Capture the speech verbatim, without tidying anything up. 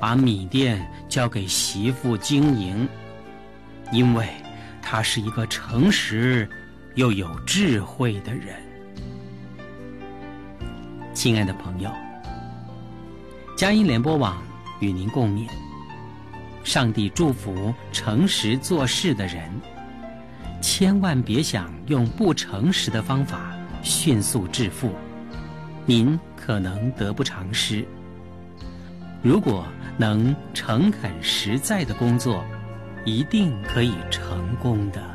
把米店交给媳妇经营，因为他是一个诚实又有智慧的人。亲爱的朋友，佳音联播网与您共勉，上帝祝福诚实做事的人，千万别想用不诚实的方法迅速致富，您可能得不偿失。如果能诚恳实在的工作，一定可以成功的。